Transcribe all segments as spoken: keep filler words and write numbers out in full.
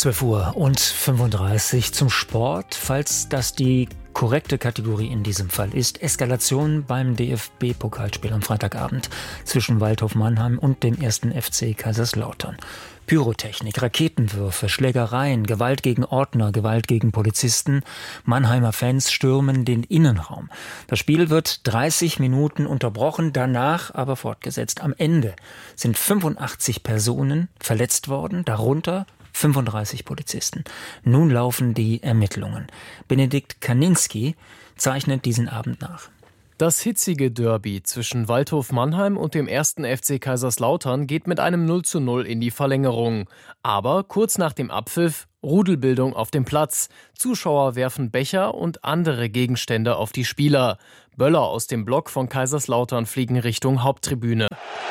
zwölf Uhr und fünfunddreißig zum Sport, falls das die korrekte Kategorie in diesem Fall ist. Eskalation beim D F B-Pokalspiel am Freitagabend zwischen Waldhof Mannheim und dem ersten F C Kaiserslautern. Pyrotechnik, Raketenwürfe, Schlägereien, Gewalt gegen Ordner, Gewalt gegen Polizisten. Mannheimer Fans stürmen den Innenraum. Das Spiel wird dreißig Minuten unterbrochen, danach aber fortgesetzt. Am Ende sind fünfundachtzig Personen verletzt worden, darunter fünfunddreißig Polizisten. Nun laufen die Ermittlungen. Benedikt Kaninski zeichnet diesen Abend nach. Das hitzige Derby zwischen Waldhof Mannheim und dem ersten F C Kaiserslautern geht mit einem null zu null in die Verlängerung. Aber kurz nach dem Abpfiff Rudelbildung auf dem Platz. Zuschauer werfen Becher und andere Gegenstände auf die Spieler. Böller aus dem Block von Kaiserslautern fliegen Richtung Haupttribüne.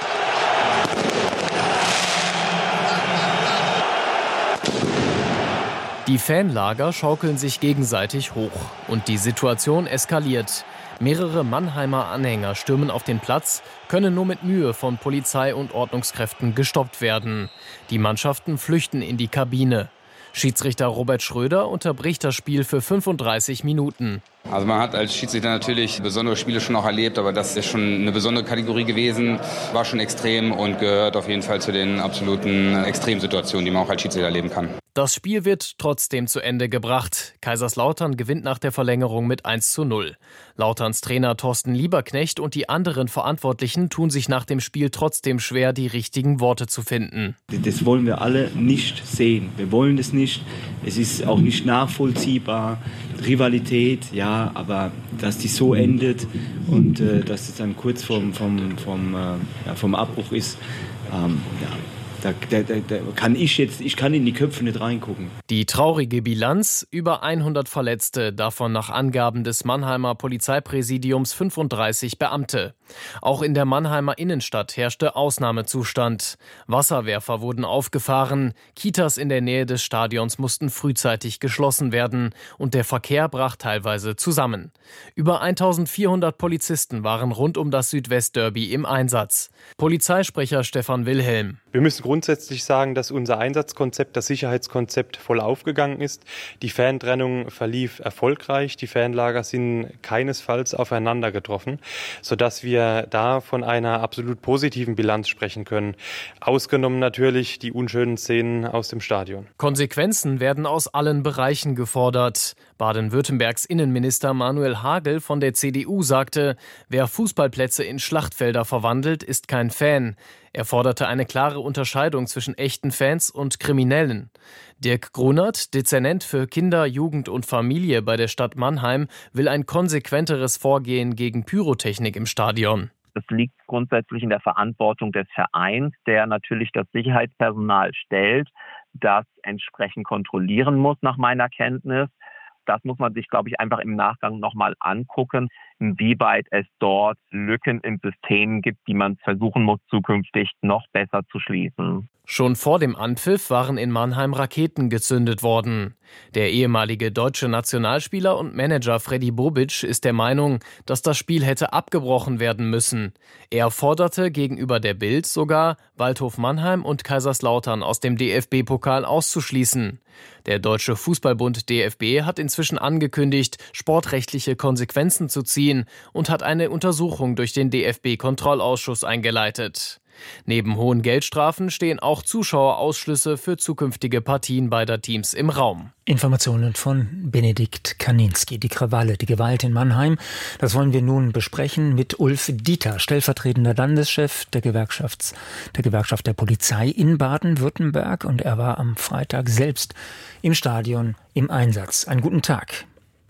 Die Fanlager schaukeln sich gegenseitig hoch und die Situation eskaliert. Mehrere Mannheimer Anhänger stürmen auf den Platz, können nur mit Mühe von Polizei und Ordnungskräften gestoppt werden. Die Mannschaften flüchten in die Kabine. Schiedsrichter Robert Schröder unterbricht das Spiel für fünfunddreißig Minuten. Also man hat als Schiedsrichter natürlich besondere Spiele schon auch erlebt, aber das ist schon eine besondere Kategorie gewesen, war schon extrem und gehört auf jeden Fall zu den absoluten Extremsituationen, die man auch als Schiedsrichter erleben kann. Das Spiel wird trotzdem zu Ende gebracht. Kaiserslautern gewinnt nach der Verlängerung mit eins zu null. Lauterns Trainer Thorsten Lieberknecht und die anderen Verantwortlichen tun sich nach dem Spiel trotzdem schwer, die richtigen Worte zu finden. Das wollen wir alle nicht sehen. Wir wollen es nicht. Es ist auch nicht nachvollziehbar. Rivalität, ja, aber dass die so endet und äh, dass es dann kurz vom, vom, vom, äh, ja, vom Abbruch ist, ähm, ja. Da, da, da kann ich jetzt, ich kann in die Köpfe nicht reingucken. Die traurige Bilanz: über hundert Verletzte, davon nach Angaben des Mannheimer Polizeipräsidiums fünfunddreißig Beamte. Auch in der Mannheimer Innenstadt herrschte Ausnahmezustand. Wasserwerfer wurden aufgefahren, Kitas in der Nähe des Stadions mussten frühzeitig geschlossen werden und der Verkehr brach teilweise zusammen. Über eintausendvierhundert Polizisten waren rund um das Südwestderby im Einsatz. Polizeisprecher Stefan Wilhelm: Wir müssen grundsätzlich sagen, dass unser Einsatzkonzept, das Sicherheitskonzept voll aufgegangen ist. Die Fantrennung verlief erfolgreich. Die Fanlager sind keinesfalls aufeinander getroffen, sodass wir da von einer absolut positiven Bilanz sprechen können. Ausgenommen natürlich die unschönen Szenen aus dem Stadion. Konsequenzen werden aus allen Bereichen gefordert. Baden-Württembergs Innenminister Manuel Hagel von der C D U sagte, wer Fußballplätze in Schlachtfelder verwandelt, ist kein Fan. Er forderte eine klare Unterscheidung zwischen echten Fans und Kriminellen. Dirk Grunert, Dezernent für Kinder, Jugend und Familie bei der Stadt Mannheim, will ein konsequenteres Vorgehen gegen Pyrotechnik im Stadion. Das liegt grundsätzlich in der Verantwortung des Vereins, der natürlich das Sicherheitspersonal stellt, das entsprechend kontrollieren muss, nach meiner Kenntnis. Das muss man sich, glaube ich, einfach im Nachgang nochmal angucken, inwieweit es dort Lücken im System gibt, die man versuchen muss, zukünftig noch besser zu schließen. Schon vor dem Anpfiff waren in Mannheim Raketen gezündet worden. Der ehemalige deutsche Nationalspieler und Manager Freddy Bobic ist der Meinung, dass das Spiel hätte abgebrochen werden müssen. Er forderte gegenüber der Bild sogar, Waldhof Mannheim und Kaiserslautern aus dem D F B-Pokal auszuschließen. Der Deutsche Fußballbund D F B hat inzwischen angekündigt, sportrechtliche Konsequenzen zu ziehen und hat eine Untersuchung durch den D F B-Kontrollausschuss eingeleitet. Neben hohen Geldstrafen stehen auch Zuschauerausschlüsse für zukünftige Partien beider Teams im Raum. Informationen von Benedikt Kaninski. Die Krawalle, die Gewalt in Mannheim, das wollen wir nun besprechen mit Ulf Dieter, stellvertretender Landeschef der, Gewerkschafts-, der Gewerkschaft der Polizei in Baden-Württemberg. Und er war am Freitag selbst im Stadion im Einsatz. Einen guten Tag.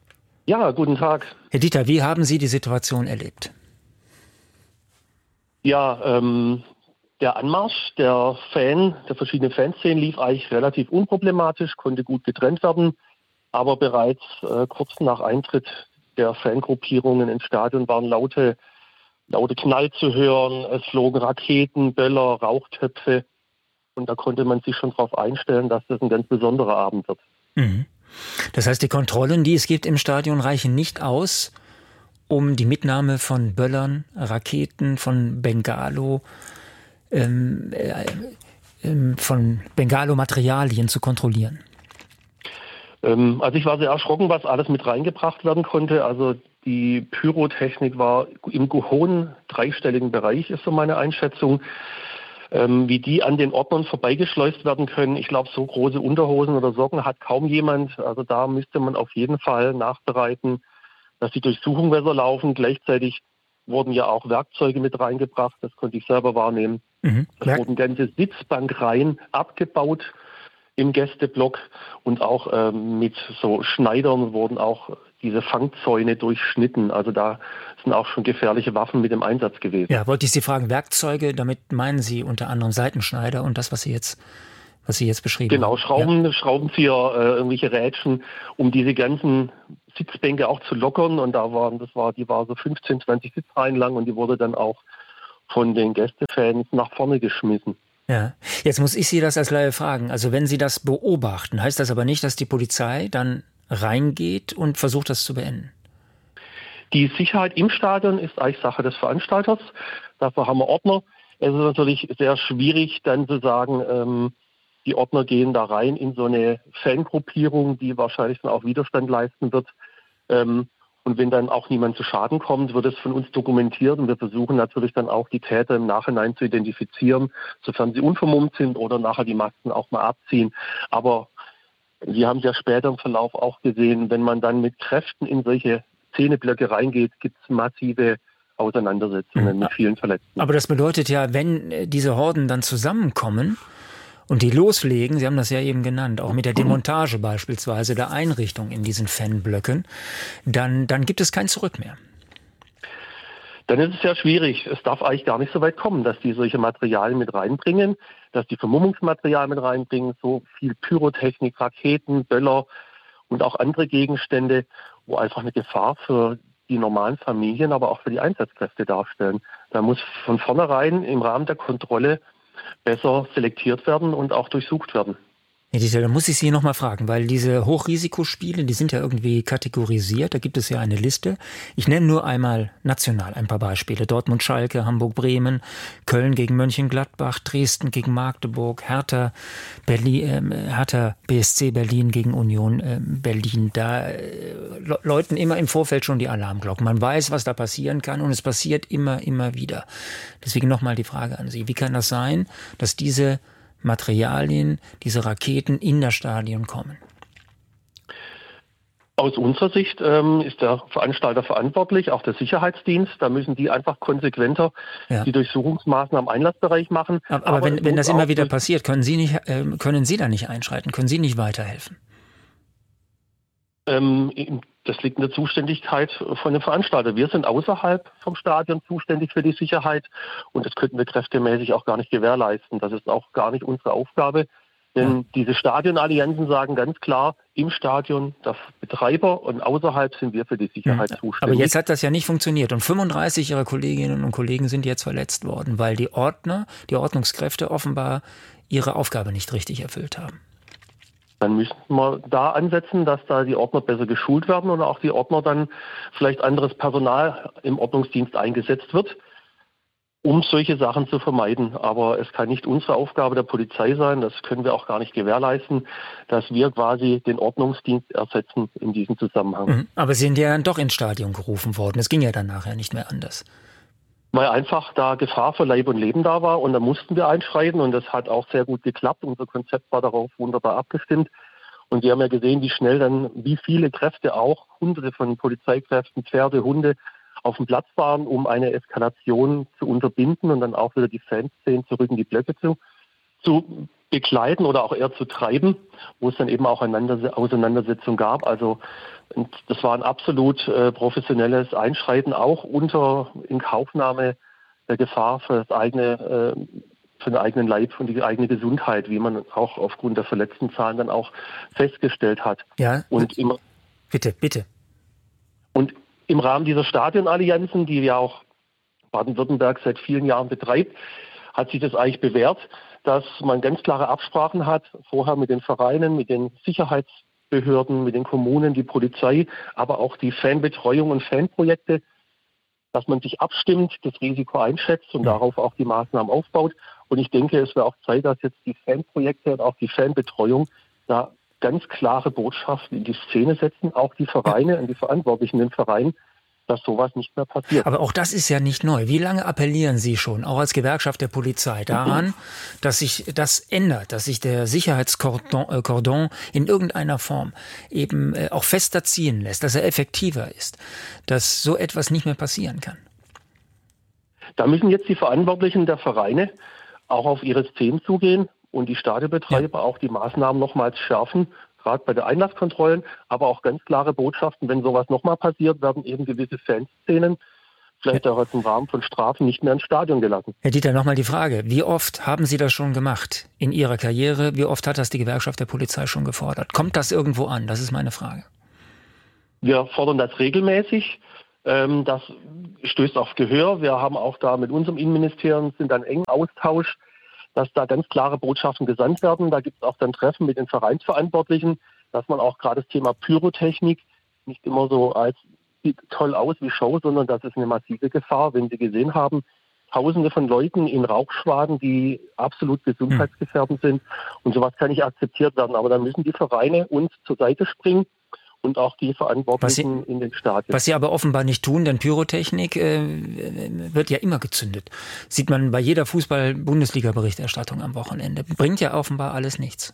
Ja, guten Tag. Herr Dieter, wie haben Sie die Situation erlebt? Ja, ähm, der Anmarsch der Fan, der verschiedenen Fanszenen lief eigentlich relativ unproblematisch, konnte gut getrennt werden. Aber bereits äh, kurz nach Eintritt der Fangruppierungen ins Stadion waren laute, laute Knall zu hören. Es flogen Raketen, Böller, Rauchtöpfe. Und da konnte man sich schon darauf einstellen, dass das ein ganz besonderer Abend wird. Mhm. Das heißt, die Kontrollen, die es gibt im Stadion, reichen nicht aus, um die Mitnahme von Böllern, Raketen, von Bengalo, ähm, äh, äh, von Bengalo-Materialien zu kontrollieren? Ähm, also ich war sehr erschrocken, was alles mit reingebracht werden konnte. Also die Pyrotechnik war im hohen dreistelligen Bereich, ist so meine Einschätzung. Ähm, wie die an den Ordnern vorbeigeschleust werden können. Ich glaube, so große Unterhosen oder Socken hat kaum jemand. Also da müsste man auf jeden Fall nachbereiten, dass die Durchsuchungen besser laufen. Gleichzeitig wurden ja auch Werkzeuge mit reingebracht. Das konnte ich selber wahrnehmen. Mhm. Es Werk- wurden ganze Sitzbankreihen abgebaut im Gästeblock und auch ähm, mit so Schneidern wurden auch diese Fangzäune durchschnitten. Also da sind auch schon gefährliche Waffen mit im Einsatz gewesen. Ja, wollte ich Sie fragen, Werkzeuge, damit meinen Sie unter anderem Seitenschneider und das, was Sie jetzt, was Sie jetzt beschrieben genau, haben? Genau, Schrauben, ja. Schraubenzieher, äh, irgendwelche Rädchen, um diese ganzen Sitzbänke auch zu lockern. Und da waren, das war, die war so fünfzehn, zwanzig Sitzreihen lang und die wurde dann auch von den Gästefans nach vorne geschmissen. Ja, jetzt muss ich Sie das als Laie fragen. Also wenn Sie das beobachten, heißt das aber nicht, dass die Polizei dann reingeht und versucht, das zu beenden? Die Sicherheit im Stadion ist eigentlich Sache des Veranstalters. Dafür haben wir Ordner. Es ist natürlich sehr schwierig, dann zu sagen, ähm, die Ordner gehen da rein in so eine Fangruppierung, die wahrscheinlich dann auch Widerstand leisten wird. Ähm, und wenn dann auch niemand zu Schaden kommt, wird es von uns dokumentiert und wir versuchen natürlich dann auch die Täter im Nachhinein zu identifizieren, sofern sie unvermummt sind oder nachher die Masken auch mal abziehen. Aber wir haben ja später im Verlauf auch gesehen, wenn man dann mit Kräften in solche Szeneblöcke reingeht, gibt es massive Auseinandersetzungen mit vielen Verletzten. Aber das bedeutet ja, wenn diese Horden dann zusammenkommen und die loslegen, Sie haben das ja eben genannt, auch mit der Demontage beispielsweise der Einrichtung in diesen Fanblöcken, dann, dann gibt es kein Zurück mehr. Dann ist es ja schwierig. Es darf eigentlich gar nicht so weit kommen, dass die solche Materialien mit reinbringen, dass die Vermummungsmaterial mit reinbringen, so viel Pyrotechnik, Raketen, Böller und auch andere Gegenstände, wo einfach eine Gefahr für die normalen Familien, aber auch für die Einsatzkräfte darstellen. Da muss von vornherein im Rahmen der Kontrolle besser selektiert werden und auch durchsucht werden. Ja, diese, da muss ich Sie noch mal fragen, weil diese Hochrisikospiele, die sind ja irgendwie kategorisiert, da gibt es ja eine Liste. Ich nenne nur einmal national ein paar Beispiele. Dortmund, Schalke, Hamburg, Bremen, Köln gegen Mönchengladbach, Dresden gegen Magdeburg, Hertha, Berlin, äh, Hertha B S C Berlin gegen Union äh, Berlin. Da äh, läuten immer im Vorfeld schon die Alarmglocken. Man weiß, was da passieren kann und es passiert immer, immer wieder. Deswegen noch mal die Frage an Sie. Wie kann das sein, dass diese Materialien, diese Raketen in das Stadion kommen? Aus unserer Sicht ähm, ist der Veranstalter verantwortlich, auch der Sicherheitsdienst. Da müssen die einfach konsequenter ja. die Durchsuchungsmaßnahmen im Einlassbereich machen. Aber, aber, aber wenn, wenn das immer wieder passiert, können Sie nicht, äh, können Sie da nicht einschreiten? Können Sie nicht weiterhelfen? Ähm, das liegt in der Zuständigkeit von dem Veranstalter. Wir sind außerhalb vom Stadion zuständig für die Sicherheit und das könnten wir kräftemäßig auch gar nicht gewährleisten. Das ist auch gar nicht unsere Aufgabe, denn ja. diese Stadionallianzen sagen ganz klar, im Stadion der Betreiber und außerhalb sind wir für die Sicherheit ja. zuständig. Aber jetzt hat das ja nicht funktioniert und fünfunddreißig Ihrer Kolleginnen und Kollegen sind jetzt verletzt worden, weil die Ordner, die Ordnungskräfte offenbar ihre Aufgabe nicht richtig erfüllt haben. Dann müssen wir da ansetzen, dass da die Ordner besser geschult werden und auch die Ordner dann vielleicht anderes Personal im Ordnungsdienst eingesetzt wird, um solche Sachen zu vermeiden. Aber es kann nicht unsere Aufgabe der Polizei sein, das können wir auch gar nicht gewährleisten, dass wir quasi den Ordnungsdienst ersetzen in diesem Zusammenhang. Aber Sie sind ja dann doch ins Stadion gerufen worden. Es ging ja dann nachher nicht mehr anders. Weil einfach da Gefahr für Leib und Leben da war und da mussten wir einschreiten und das hat auch sehr gut geklappt. Unser Konzept war darauf wunderbar abgestimmt und wir haben ja gesehen, wie schnell dann, wie viele Kräfte auch, hunderte von Polizeikräften, Pferde, Hunde auf dem Platz waren, um eine Eskalation zu unterbinden und dann auch wieder die Fanszenen zurück in die Blöcke zu, zu begleiten oder auch eher zu treiben, wo es dann eben auch eine Auseinandersetzung gab. Also das war ein absolut äh, professionelles Einschreiten, auch unter Inkaufnahme der Gefahr für das eigene, äh, für den eigenen Leib und die eigene Gesundheit, wie man auch aufgrund der verletzten Zahlen dann auch festgestellt hat. Ja, und im, bitte, bitte. Und im Rahmen dieser Stadionallianzen, die ja auch Baden-Württemberg seit vielen Jahren betreibt, hat sich das eigentlich bewährt, dass man ganz klare Absprachen hat, vorher mit den Vereinen, mit den Sicherheitsbehörden, mit den Kommunen, die Polizei, aber auch die Fanbetreuung und Fanprojekte, dass man sich abstimmt, das Risiko einschätzt und darauf auch die Maßnahmen aufbaut. Und ich denke, es wäre auch Zeit, dass jetzt die Fanprojekte und auch die Fanbetreuung da ganz klare Botschaften in die Szene setzen, auch die Vereine und die Verantwortlichen in den Vereinen, dass sowas nicht mehr passiert. Aber auch das ist ja nicht neu. Wie lange appellieren Sie schon, auch als Gewerkschaft der Polizei, daran, dass sich das ändert, dass sich der Sicherheitskordon äh, Kordon in irgendeiner Form eben äh, auch fester ziehen lässt, dass er effektiver ist, dass so etwas nicht mehr passieren kann? Da müssen jetzt die Verantwortlichen der Vereine auch auf ihre Szenen zugehen und die Stadionbetreiber ja. auch die Maßnahmen nochmals schärfen, gerade bei den Einlasskontrollen, aber auch ganz klare Botschaften, wenn sowas nochmal passiert, werden eben gewisse Fanszenen, vielleicht auch im Rahmen von Strafen, nicht mehr ins Stadion gelassen. Herr Dieter, nochmal die Frage, wie oft haben Sie das schon gemacht in Ihrer Karriere? Wie oft hat das die Gewerkschaft der Polizei schon gefordert? Kommt das irgendwo an? Das ist meine Frage. Wir fordern das regelmäßig. Das stößt auf Gehör. Wir haben auch da mit unserem Innenministerium sind dann engen Austausch, dass da ganz klare Botschaften gesandt werden. Da gibt es auch dann Treffen mit den Vereinsverantwortlichen, dass man auch gerade das Thema Pyrotechnik nicht immer so als sieht toll aus wie Show, sondern das ist eine massive Gefahr. Wenn Sie gesehen haben, Tausende von Leuten in Rauchschwaden, die absolut gesundheitsgefährdend sind. Und sowas kann nicht akzeptiert werden. Aber dann müssen die Vereine uns zur Seite springen. Und auch die Verantwortlichen Sie, in den Stadien. Was sie aber offenbar nicht tun, denn Pyrotechnik äh, wird ja immer gezündet. Sieht man bei jeder Fußball-Bundesliga-Berichterstattung am Wochenende. Bringt ja offenbar alles nichts.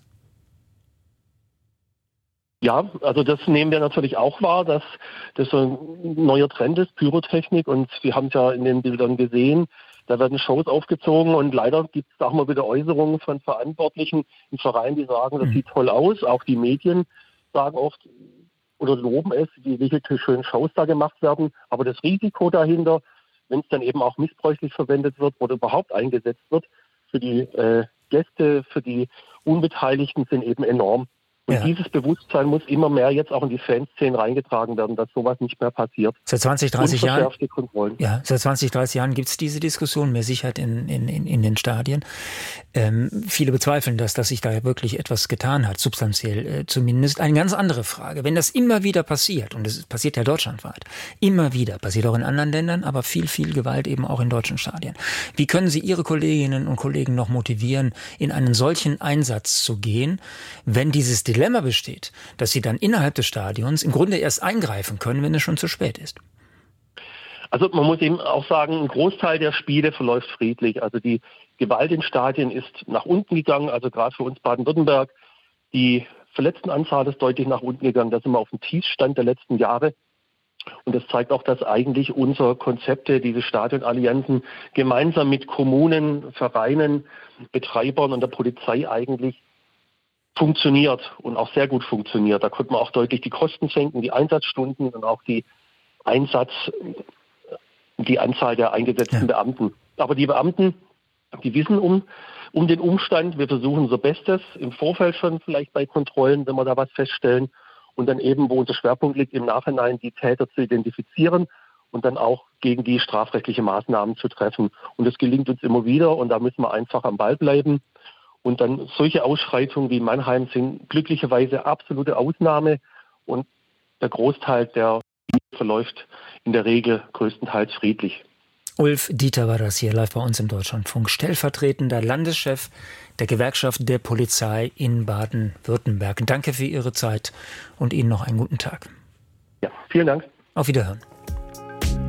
Ja, also das nehmen wir natürlich auch wahr, dass das so ein neuer Trend ist, Pyrotechnik. Und wir haben es ja in den Bildern gesehen, da werden Shows aufgezogen. Und leider gibt es auch mal wieder Äußerungen von Verantwortlichen im Verein, die sagen, das mhm. sieht toll aus. Auch die Medien sagen oft, oder loben es, wie welche schönen Shows da gemacht werden. Aber das Risiko dahinter, wenn es dann eben auch missbräuchlich verwendet wird oder überhaupt eingesetzt wird, für die äh, Gäste, für die Unbeteiligten sind eben enorm. Und ja. dieses Bewusstsein muss immer mehr jetzt auch in die Fanszenen reingetragen werden, dass sowas nicht mehr passiert. Seit zwanzig, dreißig Jahren, Kontrollen. ja, seit zwanzig, dreißig Jahren gibt es diese Diskussion, mehr Sicherheit in, in, in, in den Stadien. Ähm, viele bezweifeln das, dass sich da wirklich etwas getan hat, substanziell äh, zumindest. Eine ganz andere Frage. Wenn das immer wieder passiert, und es passiert ja deutschlandweit, immer wieder, passiert auch in anderen Ländern, aber viel, viel Gewalt eben auch in deutschen Stadien. Wie können Sie Ihre Kolleginnen und Kollegen noch motivieren, in einen solchen Einsatz zu gehen, wenn dieses Dilemma besteht, dass sie dann innerhalb des Stadions im Grunde erst eingreifen können, wenn es schon zu spät ist? Also man muss eben auch sagen, ein Großteil der Spiele verläuft friedlich. Also die Gewalt in Stadien ist nach unten gegangen, also gerade für uns Baden-Württemberg. Die Verletztenanzahl ist deutlich nach unten gegangen. Da sind wir auf dem Tiefstand der letzten Jahre. Und das zeigt auch, dass eigentlich unsere Konzepte, diese Stadionallianzen, gemeinsam mit Kommunen, Vereinen, Betreibern und der Polizei eigentlich funktioniert und auch sehr gut funktioniert. Da konnte man auch deutlich die Kosten senken, die Einsatzstunden und auch die Einsatz, die Anzahl der eingesetzten ja. Beamten. Aber die Beamten, die wissen um, um den Umstand. Wir versuchen unser Bestes im Vorfeld schon vielleicht bei Kontrollen, wenn wir da was feststellen. Und dann eben, wo unser Schwerpunkt liegt, im Nachhinein die Täter zu identifizieren und dann auch gegen die strafrechtliche Maßnahmen zu treffen. Und das gelingt uns immer wieder und da müssen wir einfach am Ball bleiben. Und dann solche Ausschreitungen wie Mannheim sind glücklicherweise absolute Ausnahme und der Großteil der verläuft in der Regel größtenteils friedlich. Ulf Dieter war das hier live bei uns im Deutschlandfunk, stellvertretender Landeschef der Gewerkschaft der Polizei in Baden-Württemberg. Danke für Ihre Zeit und Ihnen noch einen guten Tag. Ja, vielen Dank. Auf Wiederhören.